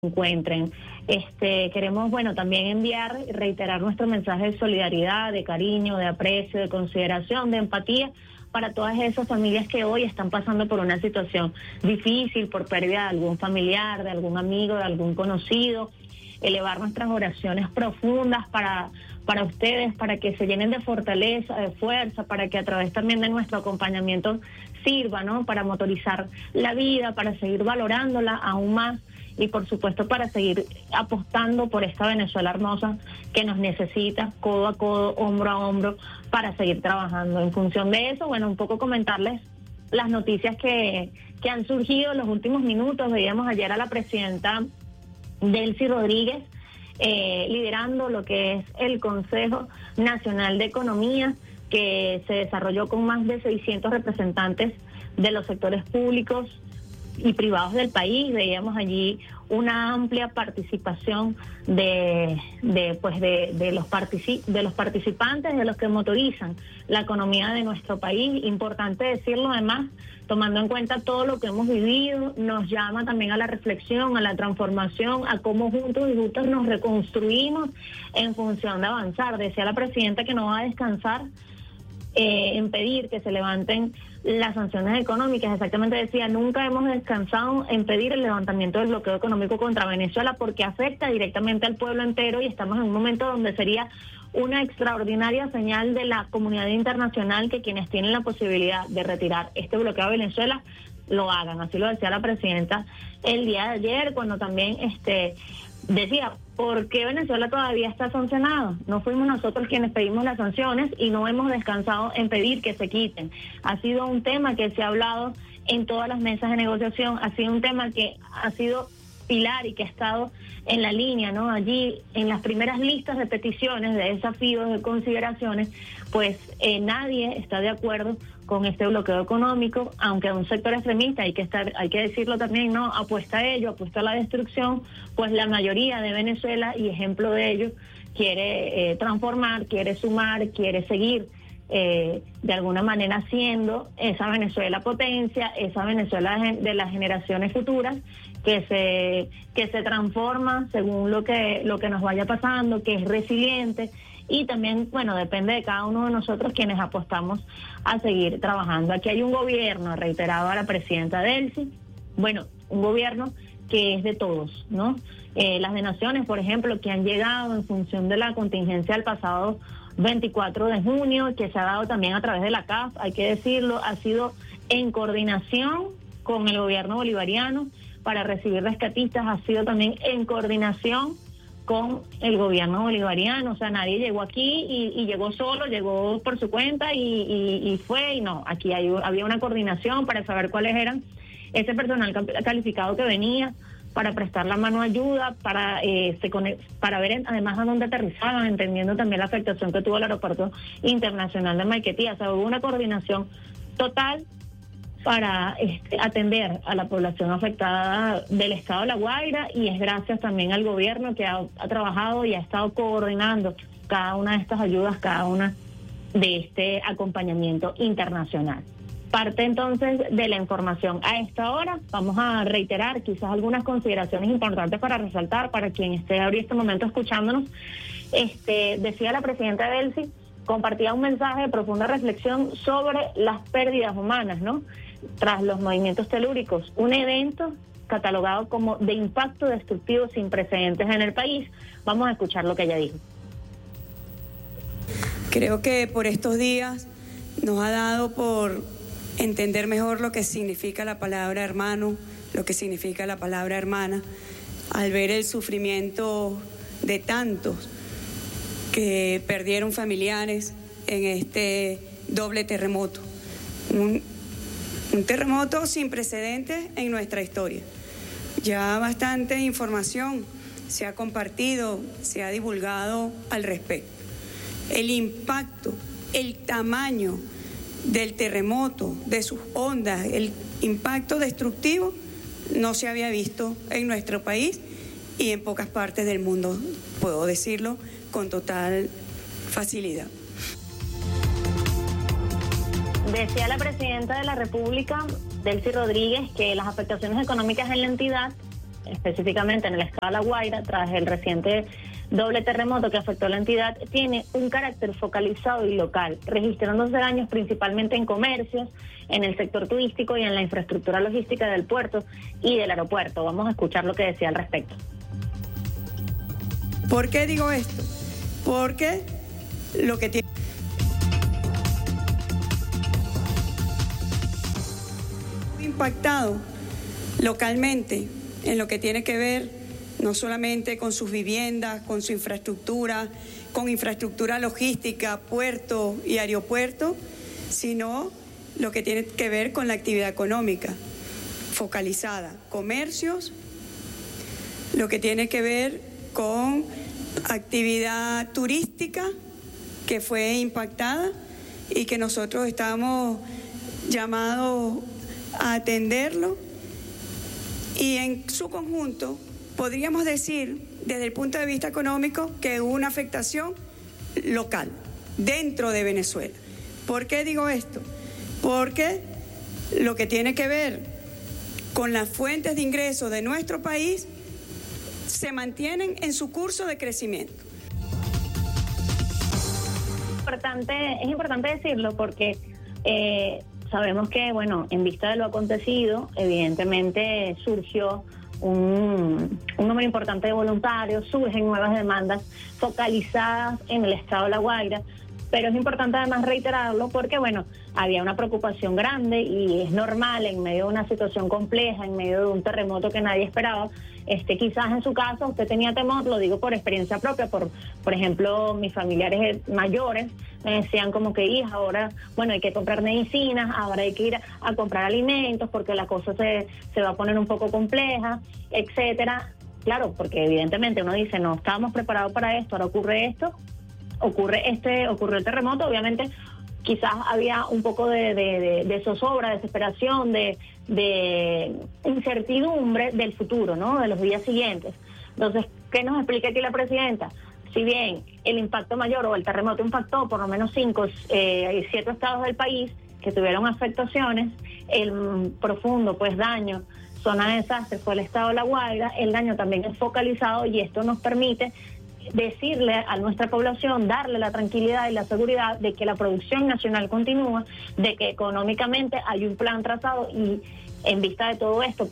encuentren. Queremos, también enviar y reiterar nuestro mensaje de solidaridad, de cariño, de aprecio, de consideración, de empatía para todas esas familias que hoy están pasando por una situación difícil, por pérdida de algún familiar, de algún amigo, de algún conocido. Elevar nuestras oraciones profundas para ustedes, para que se llenen de fortaleza, de fuerza, para que a través también de nuestro acompañamiento sirva, ¿no?, para motorizar la vida, para seguir valorándola aún más y por supuesto para seguir apostando por esta Venezuela hermosa que nos necesita codo a codo, hombro a hombro, para seguir trabajando. En función de eso, un poco comentarles las noticias que han surgido en los últimos minutos. Veíamos ayer a la presidenta Delcy Rodríguez liderando lo que es el Consejo Nacional de Economía, que se desarrolló con más de 600 representantes de los sectores públicos y privados del país. Veíamos allí una amplia participación de los participantes, de los que motorizan la economía de nuestro país. Importante decirlo, además, tomando en cuenta todo lo que hemos vivido, nos llama también a la reflexión, a la transformación, a cómo juntos y juntas nos reconstruimos en función de avanzar. Decía la presidenta que no va a descansar en pedir que se levanten las sanciones económicas. Exactamente decía, nunca hemos descansado en pedir el levantamiento del bloqueo económico contra Venezuela, porque afecta directamente al pueblo entero y estamos en un momento donde sería una extraordinaria señal de la comunidad internacional que quienes tienen la posibilidad de retirar este bloqueo a Venezuela lo hagan. Así lo decía la presidenta el día de ayer, cuando también decía, ¿por qué Venezuela todavía está sancionada? No fuimos nosotros quienes pedimos las sanciones y no hemos descansado en pedir que se quiten. Ha sido un tema que se ha hablado en todas las mesas de negociación, ha sido un tema que ha sido pilar y que ha estado en la línea, ¿no? Allí en las primeras listas de peticiones, de desafíos, de consideraciones, pues nadie está de acuerdo con este bloqueo económico, aunque a un sector extremista, hay que decirlo también, ¿no?, apuesta a ello, apuesta a la destrucción, pues la mayoría de Venezuela, y ejemplo de ello, quiere transformar, quiere sumar, quiere seguir de alguna manera siendo esa Venezuela potencia, esa Venezuela de las generaciones futuras, que se transforma según lo que nos vaya pasando, que es resiliente. Y también, depende de cada uno de nosotros quienes apostamos a seguir trabajando. Aquí hay un gobierno, reiterado a la presidenta Delcy, un gobierno que es de todos, ¿no? Las donaciones, por ejemplo, que han llegado en función de la contingencia del pasado 24 de junio, que se ha dado también a través de la CAF, hay que decirlo, ha sido en coordinación con el gobierno bolivariano para recibir rescatistas, ha sido también en coordinación con el gobierno bolivariano. O sea, nadie llegó aquí y llegó solo, llegó por su cuenta y fue, y no, aquí había una coordinación para saber cuáles eran ese personal calificado que venía para prestar la mano de ayuda, para ver además a dónde aterrizaban, entendiendo también la afectación que tuvo el aeropuerto internacional de Maiquetía. O sea, hubo una coordinación total para atender a la población afectada del estado de La Guaira, y es gracias también al gobierno que ha trabajado y ha estado coordinando cada una de estas ayudas, cada una de este acompañamiento internacional. Parte entonces de la información. A esta hora vamos a reiterar quizás algunas consideraciones importantes para resaltar para quien esté ahora en este momento escuchándonos. Decía la presidenta Delcy, compartía un mensaje de profunda reflexión sobre las pérdidas humanas, ¿no?, tras los movimientos telúricos, un evento catalogado como de impacto destructivo sin precedentes en el país. Vamos a escuchar lo que ella dijo. Creo que por estos días nos ha dado por entender mejor lo que significa la palabra hermano, lo que significa la palabra hermana, al ver el sufrimiento de tantos que perdieron familiares en este doble terremoto. Un terremoto sin precedentes en nuestra historia. Ya bastante información se ha compartido, se ha divulgado al respecto. El impacto, el tamaño del terremoto, de sus ondas, el impacto destructivo no se había visto en nuestro país y en pocas partes del mundo, puedo decirlo con total facilidad. Decía la presidenta de la República, Delcy Rodríguez, que las afectaciones económicas en la entidad específicamente en el estado de La Guaira, tras el reciente doble terremoto que afectó a la entidad, tiene un carácter focalizado y local, registrándose daños principalmente en comercios, en el sector turístico y en la infraestructura logística del puerto y del aeropuerto. Vamos a escuchar lo que decía al respecto. ¿Por qué digo esto? Porque lo que tiene impactado localmente en lo que tiene que ver no solamente con sus viviendas, con su infraestructura, con infraestructura logística, puerto y aeropuerto, sino lo que tiene que ver con la actividad económica focalizada, comercios, lo que tiene que ver con actividad turística que fue impactada y que nosotros estamos llamados a atenderlo, y en su conjunto podríamos decir desde el punto de vista económico que hubo una afectación local dentro de Venezuela. ¿Por qué digo esto? Porque lo que tiene que ver con las fuentes de ingresos de nuestro país se mantienen en su curso de crecimiento. Es importante decirlo porque sabemos que, bueno, en vista de lo acontecido, evidentemente surgió un número importante de voluntarios, surgen nuevas demandas focalizadas en el estado de La Guaira, pero es importante además reiterarlo porque, bueno, había una preocupación grande y es normal en medio de una situación compleja, en medio de un terremoto que nadie esperaba. Quizás en su caso usted tenía temor, lo digo por experiencia propia, por ejemplo, mis familiares mayores me decían como que, hija, ahora, bueno, hay que comprar medicinas, ahora hay que ir a comprar alimentos porque la cosa se va a poner un poco compleja, etcétera. Claro, porque evidentemente uno dice, no estábamos preparados para esto, ahora ocurre esto, ocurrió el terremoto, obviamente quizás había un poco de zozobra, desesperación, de incertidumbre del futuro, ¿no? De los días siguientes. Entonces, ¿qué nos explica aquí la presidenta? Si bien el impacto mayor o el terremoto impactó por lo menos 7 estados del país que tuvieron afectaciones, el profundo daño, zona de desastre fue el estado de La Guaira, el daño también es focalizado y esto nos permite decirle a nuestra población, darle la tranquilidad y la seguridad de que la producción nacional continúa, de que económicamente hay un plan trazado y en vista de todo esto,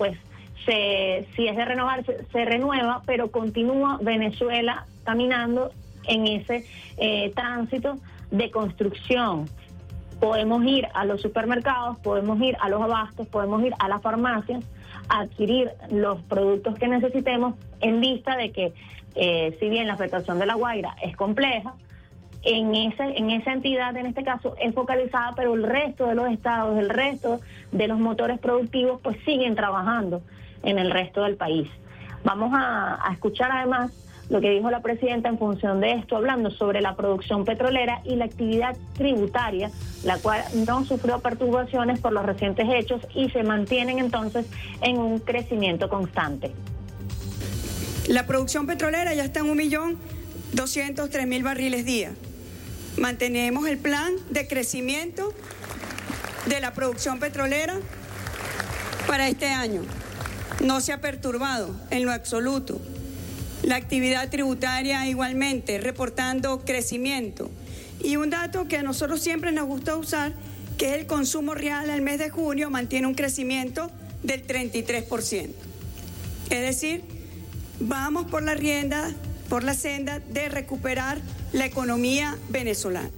si es de renovarse, se renueva, pero continúa Venezuela caminando en ese tránsito de construcción. Podemos ir a los supermercados, podemos ir a los abastos, podemos ir a las farmacias, a adquirir los productos que necesitemos en vista de que si bien la afectación de La Guaira es compleja, en esa entidad, en este caso, es focalizada, pero el resto de los estados, el resto de los motores productivos, siguen trabajando en el resto del país. Vamos a escuchar además lo que dijo la presidenta en función de esto, hablando sobre la producción petrolera y la actividad tributaria, la cual no sufrió perturbaciones por los recientes hechos y se mantienen entonces en un crecimiento constante. La producción petrolera ya está en 1.203.000 barriles día. Mantenemos el plan de crecimiento de la producción petrolera para este año. No se ha perturbado en lo absoluto. La actividad tributaria igualmente, reportando crecimiento. Y un dato que a nosotros siempre nos gusta usar, que es el consumo real al mes de junio, mantiene un crecimiento del 33%. Es decir, vamos por la senda de recuperar la economía venezolana.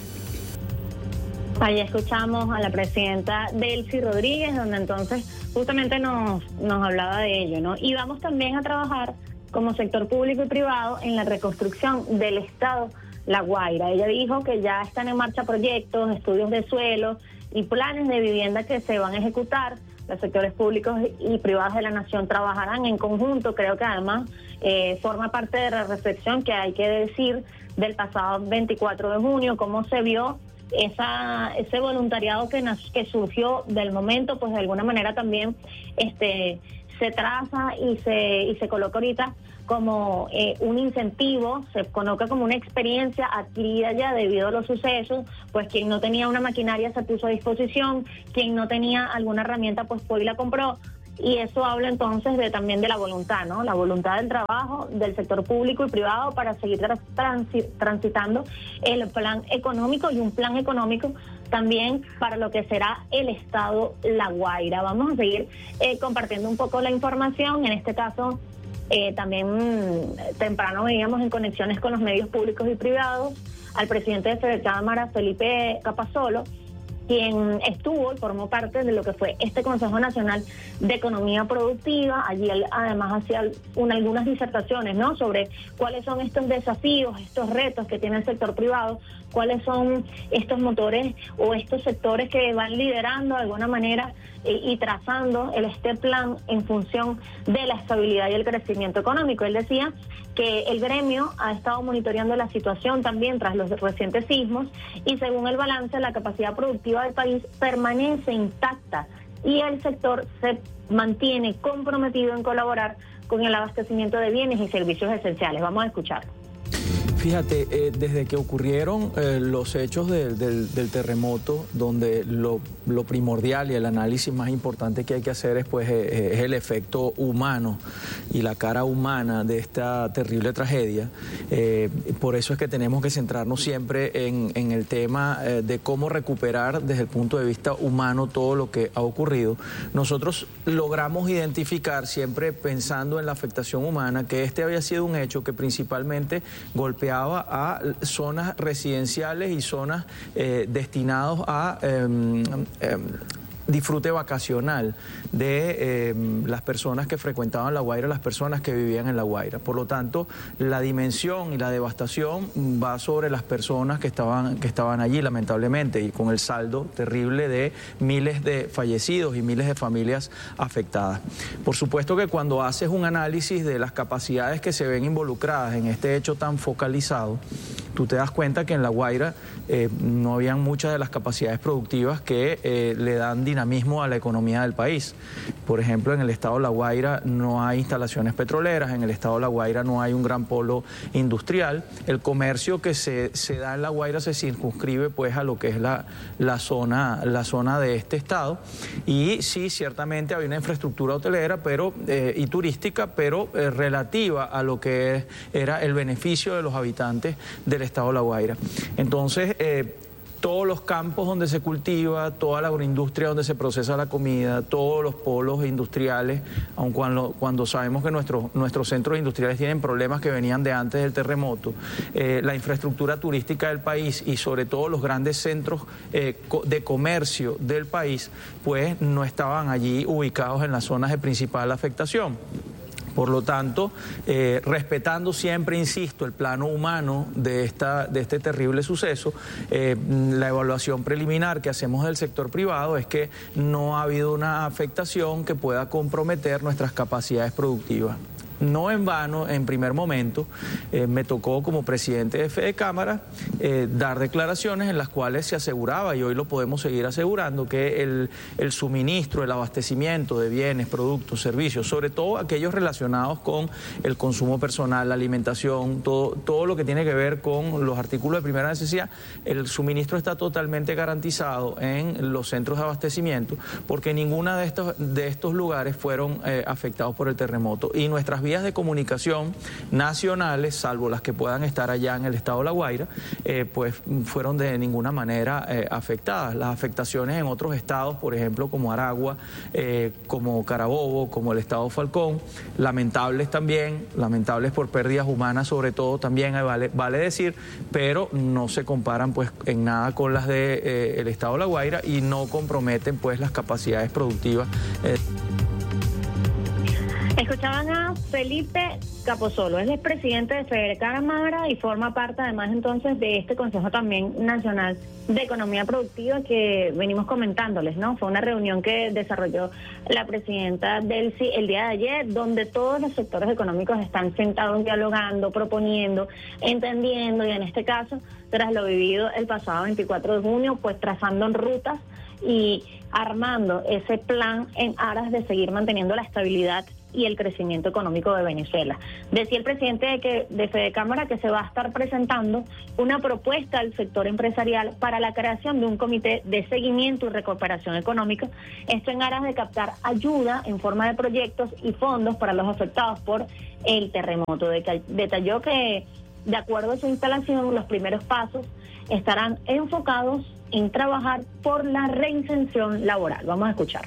Ahí escuchamos a la presidenta Delcy Rodríguez, donde entonces justamente nos hablaba de ello, ¿no? Y vamos también a trabajar como sector público y privado en la reconstrucción del estado La Guaira. Ella dijo que ya están en marcha proyectos, estudios de suelo y planes de vivienda que se van a ejecutar. Los sectores públicos y privados de la nación trabajarán en conjunto. Creo que además forma parte de la reflexión que hay que decir del pasado 24 de junio, cómo se vio ese voluntariado que surgió del momento, de alguna manera también se traza y se coloca ahorita como un incentivo, se coloca como una experiencia adquirida ya debido a los sucesos, quien no tenía una maquinaria se puso a disposición, quien no tenía alguna herramienta fue y la compró, y eso habla entonces también de la voluntad, ¿no? La voluntad del trabajo del sector público y privado para seguir transitando el plan económico, y un plan económico también para lo que será el estado La Guaira. Vamos a seguir compartiendo un poco la información. En este caso, también temprano veíamos en conexiones con los medios públicos y privados al presidente de Fedecámara, Felipe Capasolo, quien estuvo y formó parte de lo que fue este Consejo Nacional de Economía Productiva. Allí él además hacía algunas disertaciones, ¿no?, sobre cuáles son estos desafíos, estos retos que tiene el sector privado, cuáles son estos motores o estos sectores que van liderando de alguna manera y trazando este plan en función de la estabilidad y el crecimiento económico. Él decía que el gremio ha estado monitoreando la situación también tras los recientes sismos, y según el balance, la capacidad productiva del país permanece intacta y el sector se mantiene comprometido en colaborar con el abastecimiento de bienes y servicios esenciales. Vamos a escucharlo. Fíjate, desde que ocurrieron los hechos del terremoto, donde lo primordial y el análisis más importante que hay que hacer es el efecto humano y la cara humana de esta terrible tragedia. Por eso es que tenemos que centrarnos siempre en el tema de cómo recuperar desde el punto de vista humano todo lo que ha ocurrido. Nosotros logramos identificar, siempre pensando en la afectación humana, que este había sido un hecho que principalmente golpeaba a zonas residenciales y zonas destinadas a disfrute vacacional de las personas que frecuentaban La Guaira, las personas que vivían en La Guaira. Por lo tanto, la dimensión y la devastación va sobre las personas que estaban allí, lamentablemente, y con el saldo terrible de miles de fallecidos y miles de familias afectadas. Por supuesto que cuando haces un análisis de las capacidades que se ven involucradas en este hecho tan focalizado, tú te das cuenta que en La Guaira no habían muchas de las capacidades productivas que le dan dinamismo a la economía del país. Por ejemplo, en el estado de La Guaira no hay instalaciones petroleras, en el estado de La Guaira no hay un gran polo industrial. El comercio que se da en La Guaira se circunscribe pues a lo que es la zona de este estado, y sí, ciertamente había una infraestructura hotelera y turística, pero relativa a lo que era el beneficio de los habitantes del estado de La Guaira. Entonces, todos los campos donde se cultiva, toda la agroindustria donde se procesa la comida, todos los polos industriales, aun cuando sabemos que nuestros centros industriales tienen problemas que venían de antes del terremoto, la infraestructura turística del país y sobre todo los grandes centros de comercio del país, pues no estaban allí ubicados en las zonas de principal afectación. Por lo tanto, respetando siempre, insisto, el plano humano de este terrible suceso, la evaluación preliminar que hacemos del sector privado es que no ha habido una afectación que pueda comprometer nuestras capacidades productivas. No en vano, en primer momento, me tocó como presidente de Fedecámara dar declaraciones en las cuales se aseguraba, y hoy lo podemos seguir asegurando, que el suministro, el abastecimiento de bienes, productos, servicios, sobre todo aquellos relacionados con el consumo personal, la alimentación, todo lo que tiene que ver con los artículos de primera necesidad, el suministro está totalmente garantizado en los centros de abastecimiento, porque ninguna de estos lugares fueron afectados por el terremoto, y nuestras vías de comunicación nacionales, salvo las que puedan estar allá en el estado de La Guaira, pues fueron de ninguna manera afectadas. Las afectaciones en otros estados, por ejemplo, como Aragua, como Carabobo, como el estado Falcón, lamentables también, lamentables por pérdidas humanas sobre todo también, vale decir, pero no se comparan pues en nada con las del estado de La Guaira y no comprometen pues las capacidades productivas. Escuchaban a Felipe Capasolo, él es presidente de Fedecámara y forma parte además entonces de este Consejo también Nacional de Economía Productiva que venimos comentándoles, ¿no? Fue una reunión que desarrolló la presidenta Delcy el día de ayer, donde todos los sectores económicos están sentados dialogando, proponiendo, entendiendo, y en este caso, tras lo vivido el pasado 24 de junio, pues trazando rutas y armando ese plan en aras de seguir manteniendo la estabilidad y el crecimiento económico de Venezuela. Decía el presidente de Fedecámara que se va a estar presentando una propuesta al sector empresarial para la creación de un comité de seguimiento y recuperación económica, esto en aras de captar ayuda en forma de proyectos y fondos para los afectados por el terremoto. Detalló que, de acuerdo a su instalación, los primeros pasos estarán enfocados en trabajar por la reinserción laboral. Vamos a escuchar.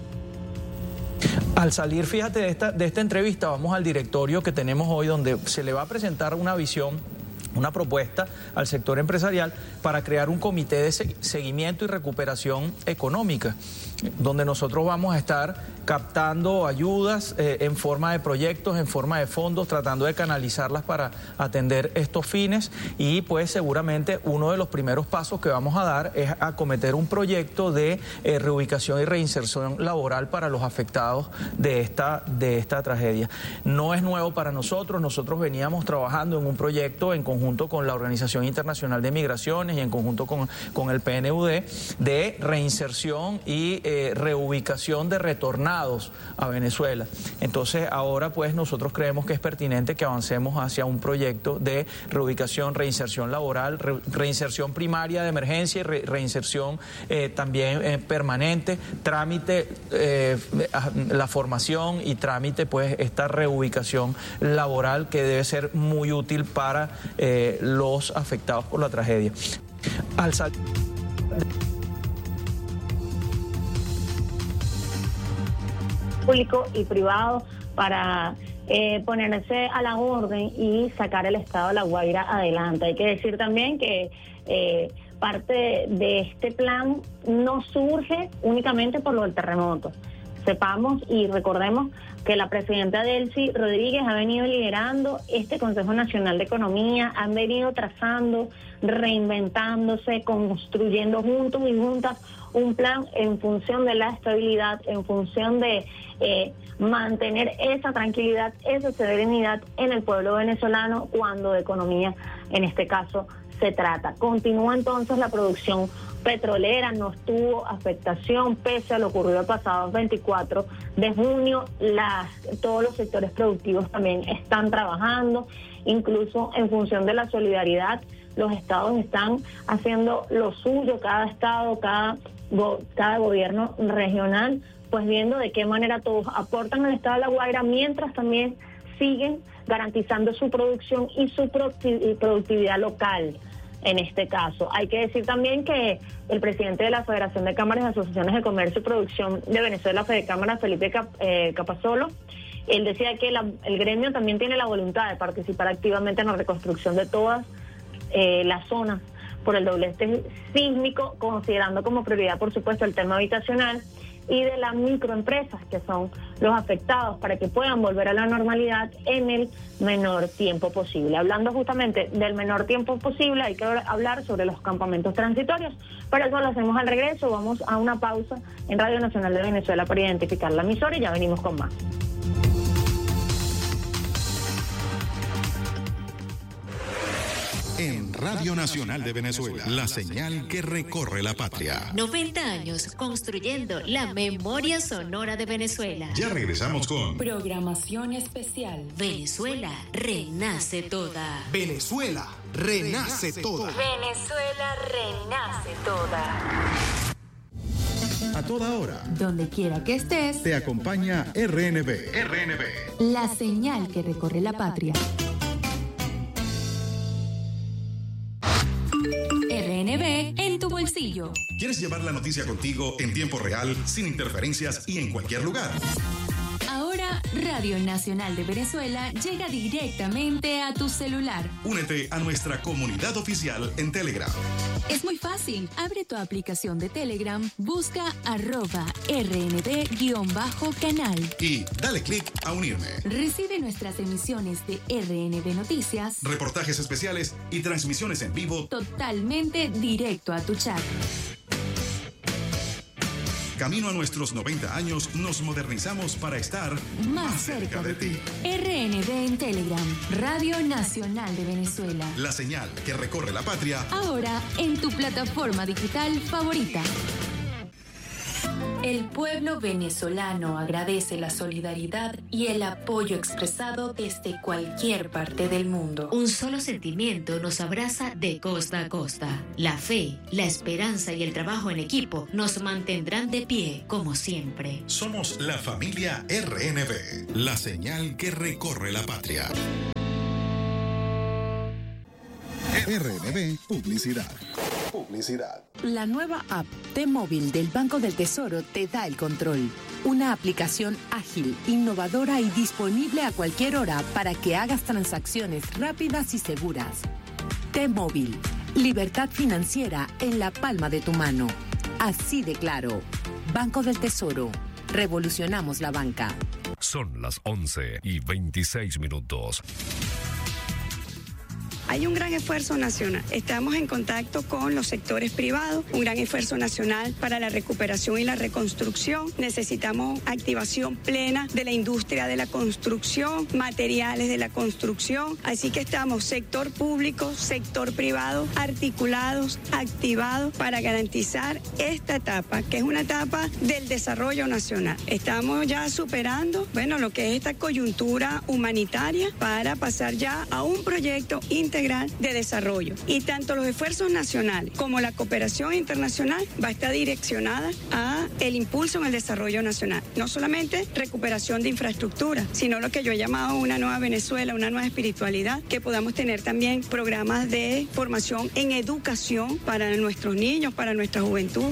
Al salir, fíjate, de esta entrevista, vamos al directorio que tenemos hoy, donde se le va a presentar una visión, una propuesta al sector empresarial para crear un comité de seguimiento y recuperación económica, donde nosotros vamos a estar captando ayudas en forma de proyectos, en forma de fondos, tratando de canalizarlas para atender estos fines, y pues seguramente uno de los primeros pasos que vamos a dar es acometer un proyecto de reubicación y reinserción laboral para los afectados de esta tragedia. No es nuevo para nosotros veníamos trabajando en un proyecto en conjunto con la Organización Internacional de Migraciones y en conjunto con el PNUD de reinserción y reubicación de retornados a Venezuela. Entonces ahora pues nosotros creemos que es pertinente que avancemos hacia un proyecto de reubicación, reinserción laboral, reinserción primaria de emergencia y reinserción también permanente, trámite, la formación y trámite pues esta reubicación laboral que debe ser muy útil para los afectados por la tragedia. Público y privado para ponerse a la orden y sacar el estado de La Guaira adelante. Hay que decir también que parte de este plan no surge únicamente por lo del terremoto. Sepamos y recordemos que la presidenta Delcy Rodríguez ha venido liderando este Consejo Nacional de Economía, han venido trazando, reinventándose, construyendo juntos y juntas un plan en función de la estabilidad, en función de mantener esa tranquilidad, esa serenidad en el pueblo venezolano cuando de economía, en este caso, se trata. Continúa entonces la producción petrolera, no tuvo afectación pese a lo ocurrido el pasado 24 de junio. Todos los sectores productivos también están trabajando, incluso en función de la solidaridad. Los estados están haciendo lo suyo, cada estado, cada gobierno regional, pues viendo de qué manera todos aportan al estado de La Guaira, mientras también siguen garantizando su producción y su productividad local. En este caso, hay que decir también que el presidente de la Federación de Cámaras y Asociaciones de Comercio y Producción de Venezuela, Fedecámara, Felipe Capasolo, él decía que el gremio también tiene la voluntad de participar activamente en la reconstrucción de todas las zonas por el doblete sísmico, considerando como prioridad, por supuesto, el tema habitacional y de las microempresas, que son los afectados, para que puedan volver a la normalidad en el menor tiempo posible. Hablando justamente del menor tiempo posible, hay que hablar sobre los campamentos transitorios. Para eso lo hacemos al regreso. Vamos a una pausa en Radio Nacional de Venezuela para identificar la emisora y ya venimos con más. En Radio Nacional de Venezuela, la señal que recorre la patria. 90 años construyendo la memoria sonora de Venezuela. Ya regresamos con programación especial. Venezuela renace toda. Venezuela renace toda. Venezuela renace toda. A toda hora, donde quiera que estés, te acompaña RNB. La señal que recorre la patria. RNB en tu bolsillo. ¿Quieres llevar la noticia contigo en tiempo real, sin interferencias y en cualquier lugar? Ahora, Radio Nacional de Venezuela llega directamente a tu celular. Únete a nuestra comunidad oficial en Telegram. Es muy fácil. Abre tu aplicación de Telegram, busca @RNB_canal. Y dale clic a unirme. Recibe nuestras emisiones de RNB Noticias, reportajes especiales y transmisiones en vivo totalmente directo a tu chat. Camino a nuestros 90 años, nos modernizamos para estar más cerca de ti. RNB en Telegram, Radio Nacional de Venezuela. La señal que recorre la patria. Ahora en tu plataforma digital favorita. El pueblo venezolano agradece la solidaridad y el apoyo expresado desde cualquier parte del mundo. Un solo sentimiento nos abraza de costa a costa. La fe, la esperanza y el trabajo en equipo nos mantendrán de pie como siempre. Somos la familia RNB, la señal que recorre la patria. RNB Publicidad. La nueva app T-Móvil del Banco del Tesoro te da el control. Una aplicación ágil, innovadora y disponible a cualquier hora para que hagas transacciones rápidas y seguras. T-Móvil, libertad financiera en la palma de tu mano. Así de claro. Banco del Tesoro. Revolucionamos la banca. Son las 11:26. Hay un gran esfuerzo nacional. Estamos en contacto con los sectores privados, un gran esfuerzo nacional para la recuperación y la reconstrucción. Necesitamos activación plena de la industria de la construcción, materiales de la construcción. Así que estamos sector público, sector privado, articulados, activados para garantizar esta etapa, que es una etapa del desarrollo nacional. Estamos ya superando, lo que es esta coyuntura humanitaria para pasar ya a un proyecto integral de desarrollo. Y tanto los esfuerzos nacionales como la cooperación internacional va a estar direccionada a el impulso en el desarrollo nacional. No solamente recuperación de infraestructura, sino lo que yo he llamado una nueva Venezuela, una nueva espiritualidad, que podamos tener también programas de formación en educación para nuestros niños, para nuestra juventud.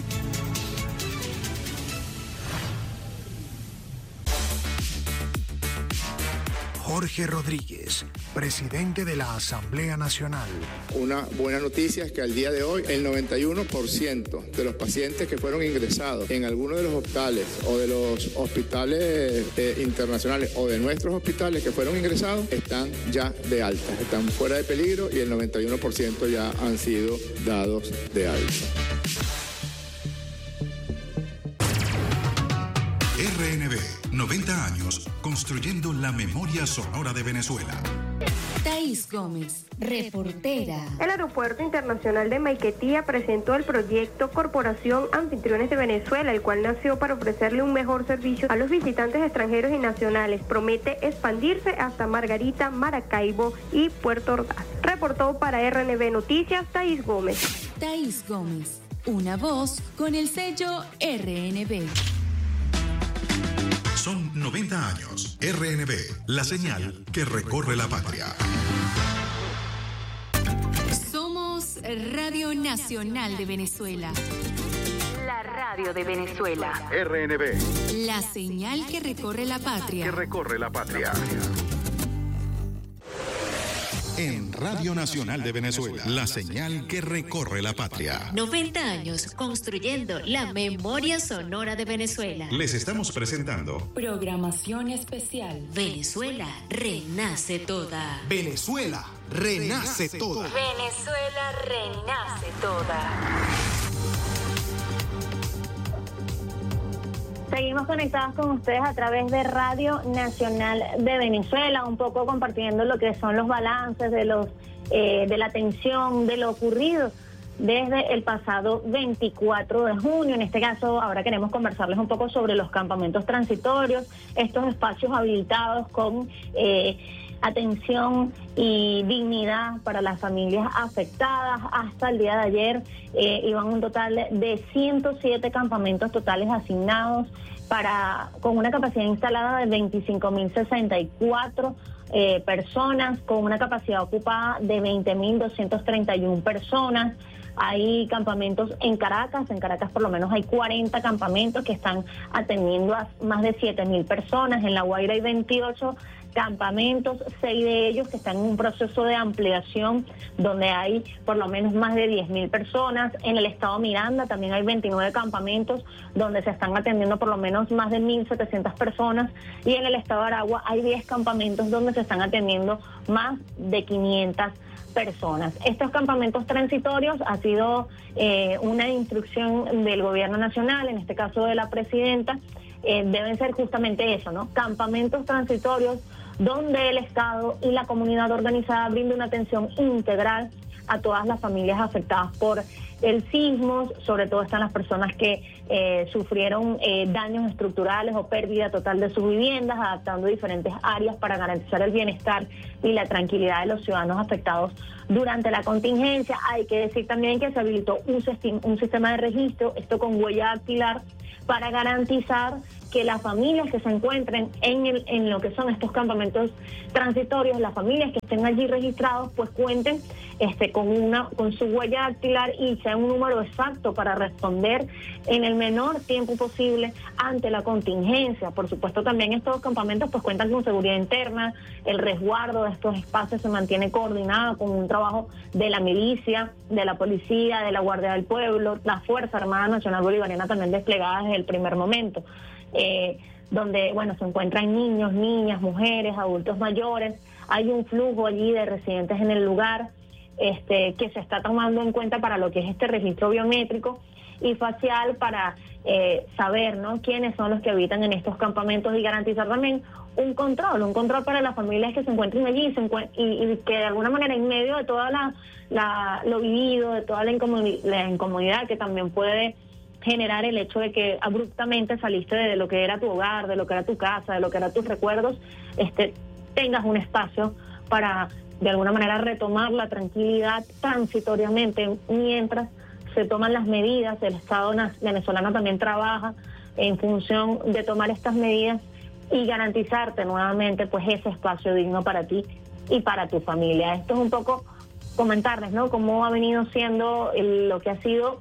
Jorge Rodríguez, presidente de la Asamblea Nacional. Una buena noticia es que al día de hoy el 91% de los pacientes que fueron ingresados en alguno de los hospitales o de los hospitales internacionales o de nuestros hospitales que fueron ingresados están ya de alta, están fuera de peligro y el 91% ya han sido dados de alta. RNB, 90 años construyendo la memoria sonora de Venezuela. Thaís Gómez, reportera. El Aeropuerto Internacional de Maiquetía presentó el proyecto Corporación Anfitriones de Venezuela, el cual nació para ofrecerle un mejor servicio a los visitantes extranjeros y nacionales. Promete expandirse hasta Margarita, Maracaibo y Puerto Ordaz. Reportó para RNB Noticias, Thaís Gómez. Thaís Gómez, una voz con el sello RNB. Son 90 años. RNB, la señal que recorre la patria. Somos Radio Nacional de Venezuela. La radio de Venezuela. RNB. La señal que recorre la patria. En Radio Nacional de Venezuela, la señal que recorre la patria. 90 años construyendo la memoria sonora de Venezuela. Les estamos presentando Programación especial. Venezuela renace toda. Venezuela renace toda. Venezuela renace toda. Seguimos conectados con ustedes a través de Radio Nacional de Venezuela, un poco compartiendo lo que son los balances de la atención de lo ocurrido desde el pasado 24 de junio. En este caso, ahora queremos conversarles un poco sobre los campamentos transitorios, estos espacios habilitados con atención y dignidad para las familias afectadas. Hasta el día de ayer iban un total de 107 campamentos totales asignados con una capacidad instalada de 25.064 personas, con una capacidad ocupada de 20.231 personas. Hay campamentos en Caracas por lo menos hay 40 campamentos que están atendiendo a más de 7.000 personas. En La Guaira hay 28 campamentos, 6 de ellos que están en un proceso de ampliación donde hay por lo menos más de 10.000 personas. En el estado Miranda también hay 29 campamentos donde se están atendiendo por lo menos más de 1.700 personas, y en el estado de Aragua hay 10 campamentos donde se están atendiendo más de 500 personas. Estos campamentos transitorios ha sido una instrucción del gobierno nacional, en este caso de la presidenta. Deben ser justamente eso, ¿no? Campamentos transitorios donde el Estado y la comunidad organizada brinda una atención integral a todas las familias afectadas por el sismo. Sobre todo están las personas que sufrieron daños estructurales o pérdida total de sus viviendas, adaptando diferentes áreas para garantizar el bienestar y la tranquilidad de los ciudadanos afectados durante la contingencia. Hay que decir también que se habilitó un sistema de registro, esto con huella dactilar, para garantizar que las familias que se encuentren en lo que son estos transitorios, las familias que estén allí registrados, pues cuenten con su huella dactilar y sea un número exacto para responder en el menor tiempo posible ante la contingencia. Por supuesto, también estos campamentos pues cuentan con seguridad interna, el resguardo de estos espacios se mantiene coordinado con un trabajo de la milicia, de la policía, de la Guardia del Pueblo, la Fuerza Armada Nacional Bolivariana también desplegada desde el primer momento. Donde se encuentran niños, niñas, mujeres, adultos mayores. Hay un flujo allí de residentes en el lugar que se está tomando en cuenta para lo que es este registro biométrico y facial para saber, ¿no?, quiénes son los que habitan en estos campamentos y garantizar también un control para las familias que se encuentren allí y que de alguna manera en medio de toda lo vivido, de toda la incomodidad que también puede generar el hecho de que abruptamente saliste de lo que era tu hogar, de lo que era tu casa, de lo que eran tus recuerdos, tengas un espacio para de alguna manera retomar la tranquilidad transitoriamente mientras se toman las medidas. El Estado venezolano también trabaja en función de tomar estas medidas y garantizarte nuevamente pues ese espacio digno para ti y para tu familia. Esto es un poco comentarles, ¿no?, cómo ha venido siendo lo que ha sido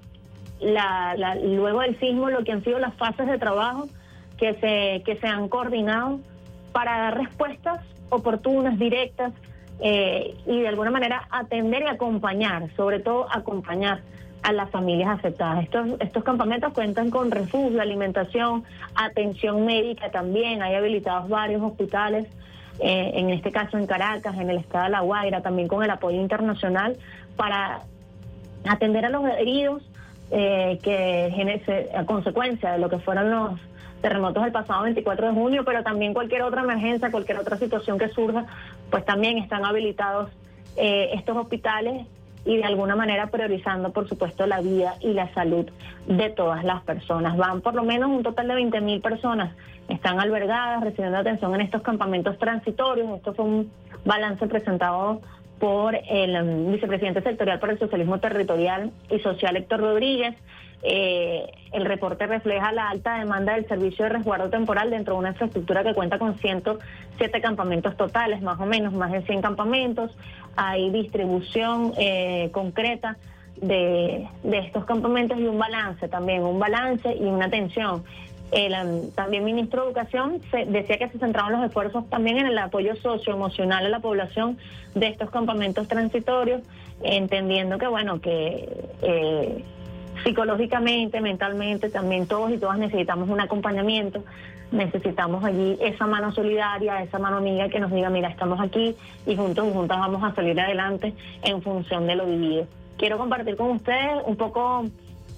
luego del sismo, lo que han sido las fases de trabajo que se han coordinado para dar respuestas oportunas, directas, y de alguna manera atender y acompañar, sobre todo acompañar a las familias afectadas. Estos campamentos cuentan con refugio, alimentación, atención médica también. Hay habilitados varios hospitales, en este caso en Caracas, en el estado de La Guaira, también con el apoyo internacional para atender a los heridos a consecuencia de lo que fueron los terremotos del pasado 24 de junio, pero también cualquier otra emergencia, cualquier otra situación que surja, pues también están habilitados estos hospitales y de alguna manera priorizando, por supuesto, la vida y la salud de todas las personas. Van por lo menos un total de 20.000 personas, están albergadas, recibiendo atención en estos campamentos transitorios. Esto fue un balance presentado por el vicepresidente sectorial por el socialismo territorial y social, Héctor Rodríguez. El reporte refleja la alta demanda del servicio de resguardo temporal dentro de una infraestructura que cuenta con 107 campamentos totales, más o menos, más de 100 campamentos. Hay distribución concreta de estos campamentos y un balance y una atención. También ministro de Educación decía que se centraban los esfuerzos también en el apoyo socioemocional a la población de estos campamentos transitorios, entendiendo que psicológicamente, mentalmente, también todos y todas necesitamos un acompañamiento, necesitamos allí esa mano solidaria, esa mano amiga que nos diga, mira, estamos aquí y juntos y juntas vamos a salir adelante en función de lo vivido. Quiero compartir con ustedes un poco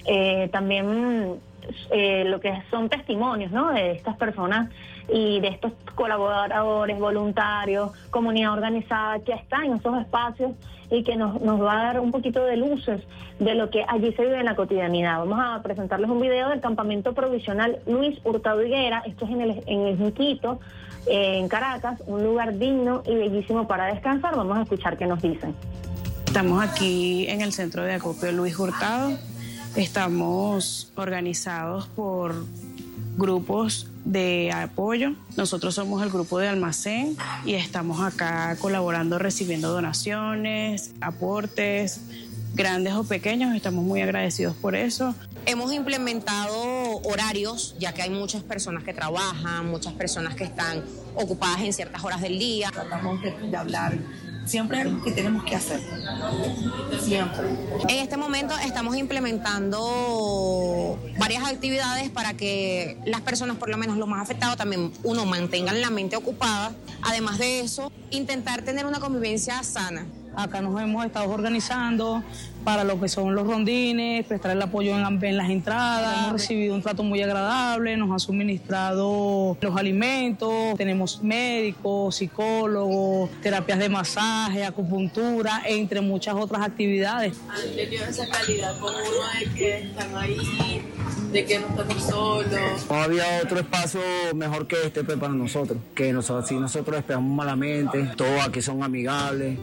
también lo que son testimonios, ¿no?, de estas personas y de estos colaboradores, voluntarios, comunidad organizada que está en esos espacios y que nos va a dar un poquito de luces de lo que allí se vive en la cotidianidad. Vamos a presentarles un video del campamento provisional Luis Hurtado Higuera. Esto es en el Junquito, en Caracas, un lugar digno y bellísimo para descansar. Vamos a escuchar qué nos dicen. Estamos aquí en el centro de acopio Luis Hurtado. Estamos organizados por grupos de apoyo. Nosotros somos el grupo de almacén y estamos acá colaborando, recibiendo donaciones, aportes, grandes o pequeños. Estamos muy agradecidos por eso. Hemos implementado horarios, ya que hay muchas personas que trabajan, muchas personas que están ocupadas en ciertas horas del día. Tratamos de hablar. Siempre hay algo que tenemos que hacer. Siempre. En este momento estamos implementando varias actividades para que las personas, por lo menos los más afectados, también mantengan la mente ocupada. Además de eso, intentar tener una convivencia sana. Acá nos hemos estado organizando para lo que son los rondines, prestar el apoyo en las entradas. Hemos recibido un trato muy agradable, nos han suministrado los alimentos, tenemos médicos, psicólogos, terapias de masaje, acupuntura, entre muchas otras actividades. Han tenido esa calidad con uno de que están ahí, de que no estamos solos. No había otro espacio mejor que este para nosotros, que nosotros esperamos malamente, todos aquí son amigables.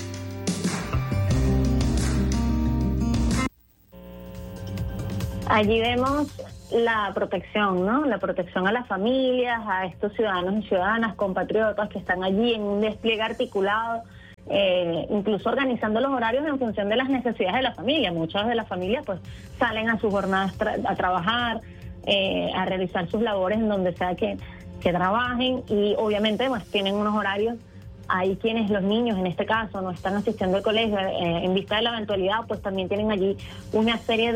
Allí vemos la protección, ¿no? La protección a las familias, a estos ciudadanos y ciudadanas, compatriotas que están allí en un despliegue articulado, incluso organizando los horarios en función de las necesidades de la familia. Muchas de las familias pues salen a sus jornadas a trabajar, a realizar sus labores en donde sea que trabajen, y obviamente pues tienen unos horarios. Hay quienes, los niños en este caso, no están asistiendo al colegio, en vista de la eventualidad, pues también tienen allí una serie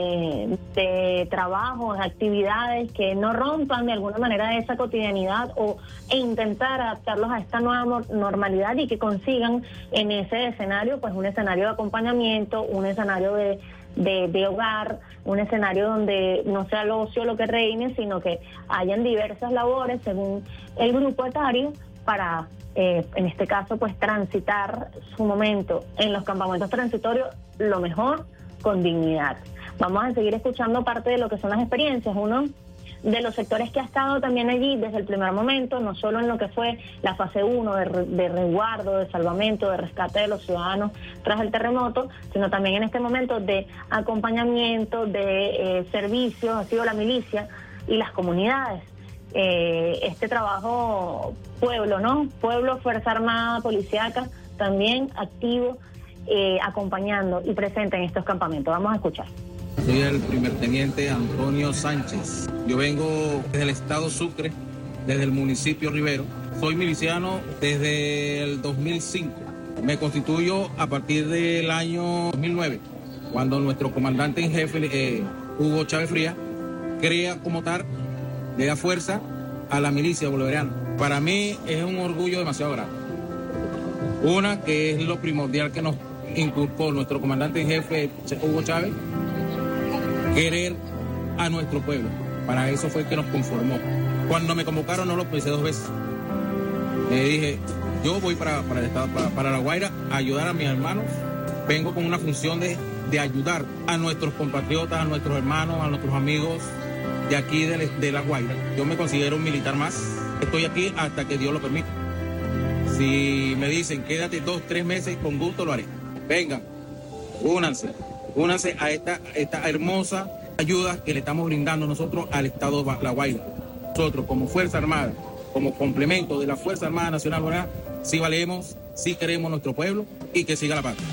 de trabajos, de actividades que no rompan de alguna manera esa cotidianidad e intentar adaptarlos a esta nueva normalidad, y que consigan en ese escenario pues un escenario de acompañamiento, un escenario de hogar, un escenario donde no sea el ocio lo que reine, sino que hayan diversas labores según el grupo etario para en este caso pues transitar su momento en los campamentos transitorios lo mejor, con dignidad. Vamos a seguir escuchando parte de lo que son las experiencias. Uno de los sectores que ha estado también allí desde el primer momento, no solo en lo que fue la fase 1 de resguardo, de salvamento, de rescate de los ciudadanos tras el terremoto, sino también en este momento de acompañamiento, de servicios, ha sido la milicia y las comunidades. Este trabajo pueblo, ¿no? Pueblo, Fuerza Armada, Policíaca, también activo, acompañando y presente en estos campamentos. Vamos a escuchar. Soy el primer teniente Antonio Sánchez. Yo vengo desde el estado Sucre, desde el municipio Rivero. Soy miliciano desde el 2005. Me constituyo a partir del año 2009, cuando nuestro comandante en jefe, Hugo Chávez Frías, crea como tal, le da fuerza a la milicia bolivariana. Para mí es un orgullo demasiado grande. Una, que es lo primordial que nos inculcó nuestro comandante en jefe, Hugo Chávez, querer a nuestro pueblo. Para eso fue que nos conformó. Cuando me convocaron no lo pensé 2 veces. Le dije, yo voy para el estado, para La Guaira, a ayudar a mis hermanos. Vengo con una función de ayudar a nuestros compatriotas, a nuestros hermanos, a nuestros amigos de aquí de La Guaira. Yo me considero un militar más. Estoy aquí hasta que Dios lo permita. Si me dicen quédate 2, 3 meses, con gusto lo haré. Vengan, únanse a esta hermosa ayuda que le estamos brindando nosotros al Estado de La Guaira. Nosotros como Fuerza Armada, como complemento de la Fuerza Armada Nacional Bolivariana, sí valemos, sí queremos nuestro pueblo y que siga la paz.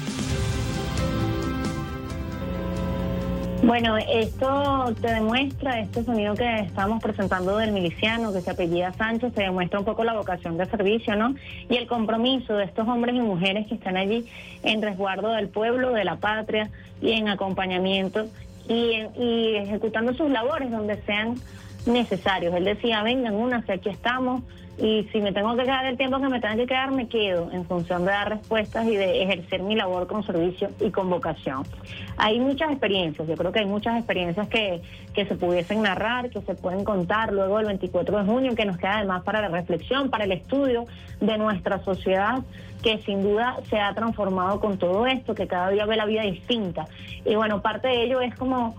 Bueno, esto te demuestra, este sonido que estamos presentando del miliciano que se apellida Sánchez, te demuestra un poco la vocación de servicio, ¿no? Y el compromiso de estos hombres y mujeres que están allí en resguardo del pueblo, de la patria, y en acompañamiento y ejecutando sus labores donde sean necesarios. Él decía, vengan, únanse, aquí estamos, y si me tengo que quedar el tiempo que me tenga que quedar, me quedo, en función de dar respuestas y de ejercer mi labor con servicio y con vocación. Hay muchas experiencias, yo creo que hay muchas experiencias que se pudiesen narrar, que se pueden contar luego del 24 de junio, que nos queda además para la reflexión, para el estudio de nuestra sociedad, que sin duda se ha transformado con todo esto, que cada día ve la vida distinta. Y bueno, parte de ello es cómo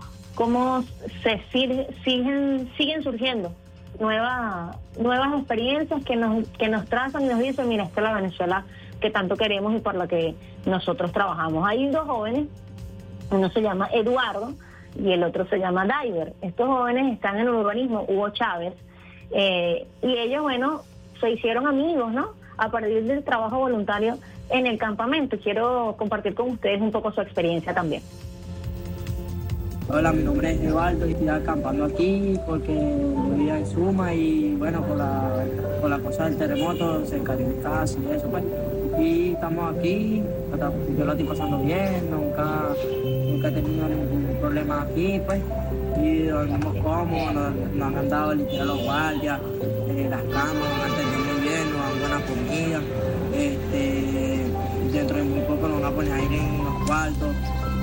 siguen surgiendo nuevas experiencias que nos trazan y nos dicen, mira, esta es la Venezuela que tanto queremos y por la que nosotros trabajamos. Hay 2 jóvenes, uno se llama Eduardo y el otro se llama Diver. Estos jóvenes están en el urbanismo Hugo Chávez, y ellos, bueno, se hicieron amigos, ¿no?, a partir del trabajo voluntario en el campamento. Quiero compartir con ustedes un poco su experiencia también. Hola, mi nombre es Eduardo y estoy acampando aquí porque vivía en Suma y bueno, por la cosa del terremoto se cayó mi casa y eso pues. Y estamos aquí, yo lo estoy pasando bien, nunca he tenido ningún problema aquí pues. Y dormimos cómodos, nos han dado limpiar los guardias, las camas, nos han atendido muy bien, nos dan buena comida. Dentro de muy poco